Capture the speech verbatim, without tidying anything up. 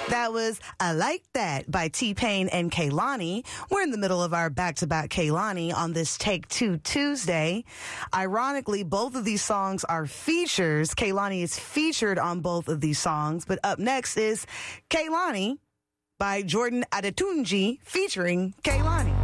That was I Like That by T-Pain and Kehlani. We're in the middle of our back-to-back Kehlani on this Take Two Tuesday. Ironically, both of these songs are features. Kehlani is featured on both of these songs. But up next is Kehlani by Jordan Adetunji featuring Kehlani.